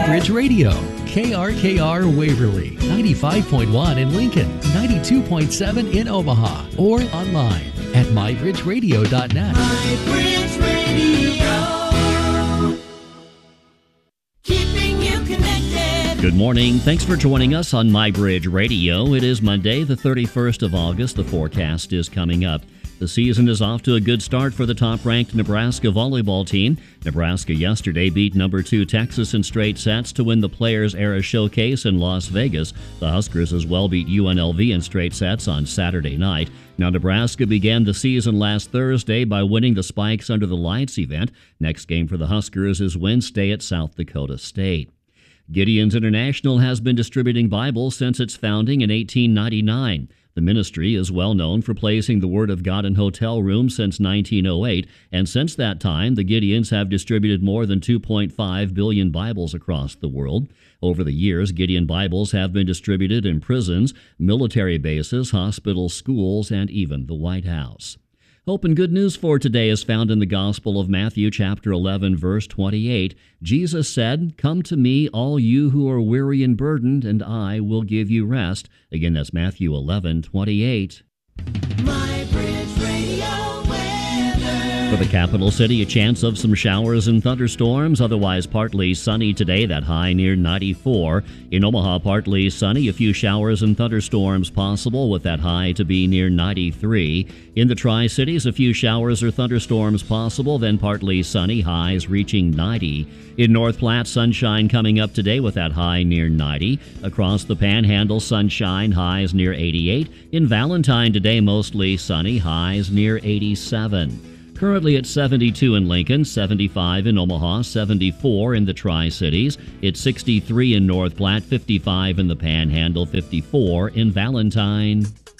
MyBridge Radio, KRKR Waverly, 95.1 in Lincoln, 92.7 in Omaha, or online at mybridgeradio.net. MyBridge Radio. Keeping you connected. Good morning. Thanks for joining us on MyBridge Radio. It is Monday, the 31st of August. The forecast is coming up. The season is off to a good start for the top-ranked Nebraska volleyball team. Nebraska yesterday beat number 2 Texas in straight sets to win the Players Era Showcase in Las Vegas. The Huskers as well beat UNLV in straight sets on Saturday night. Now, Nebraska began the season last Thursday by winning the Spikes Under the Lights event. Next game for the Huskers is Wednesday at South Dakota State. Gideon's International has been distributing Bibles since its founding in 1899. The ministry is well known for placing the Word of God in hotel rooms since 1908, and since that time, the Gideons have distributed more than 2.5 billion Bibles across the world. Over the years, Gideon Bibles have been distributed in prisons, military bases, hospitals, schools, and even the White House. Hope and good news for today is found in the Gospel of Matthew, chapter 11, verse 28. Jesus said, "Come to me, all you who are weary and burdened, and I will give you rest." Again, that's Matthew 11:28. MyBridge Radio weather. For the capital city, a chance of some showers and thunderstorms, otherwise partly sunny today, that high near 94. In Omaha, partly sunny, a few showers and thunderstorms possible with that high to be near 93. In the Tri-Cities, a few showers or thunderstorms possible, then partly sunny, highs reaching 90. In North Platte, sunshine coming up today with that high near 90. Across the Panhandle, sunshine, highs near 88. In Valentine today, mostly sunny, highs near 87. Currently at 72 in Lincoln, 75 in Omaha, 74 in the Tri-Cities. It's 63 in North Platte, 55 in the Panhandle, 54 in Valentine.